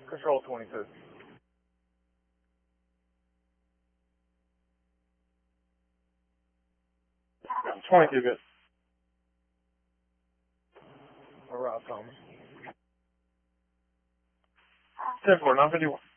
Control 22. 22 bit. Rob Thomas. 10-4, 951.